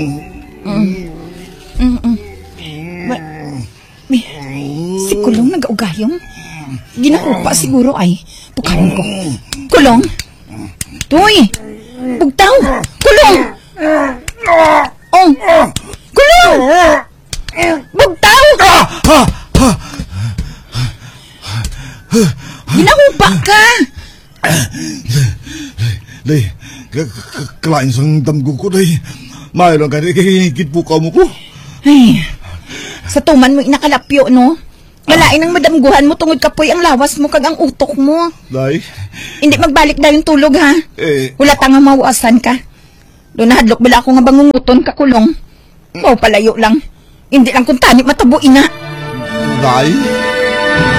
Si Kulong nag-augayong. Ginakupa siguro ay. Pukarin ko. Kulong! Tuy! Bugtaw! Kulong! Oh! Kulong! Bugtaw! Ginakupa ka! Day, kalain sang damgo ko, day. Mayroon ka, higit po ka mo ko. Ay, sa tuman mo inakalapyo, no? Malain ang madamguhan mo tungod kapoy ang lawas mo kag ang utok mo. Day? Hindi magbalik dahil yung tulog, ha? Wala tanga mawasan ka. Doon nahadlok bala ako nga bangunguton ka, Kulong. Palayo lang. Hindi lang kung tanip matabuin na. Day?